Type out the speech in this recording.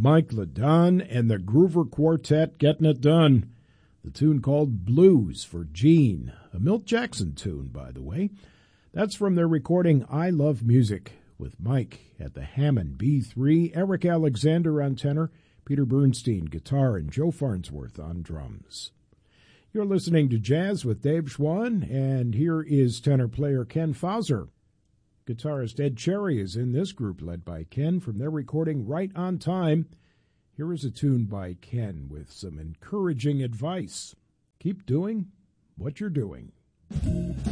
Mike LeDon and the Groover Quartet getting it done. The tune called Blues for Jean, a Milt Jackson tune, by the way. That's from their recording I Love Music, with Mike at the Hammond B3, Eric Alexander on tenor, Peter Bernstein guitar, and Joe Farnsworth on drums. You're listening to Jazz with Dave Schwann, and here is tenor player Ken Fauser. Guitarist Ed Cherry is in this group, led by Ken, from their recording Right on Time. Here is a tune by Ken with some encouraging advice. Keep doing what you're doing.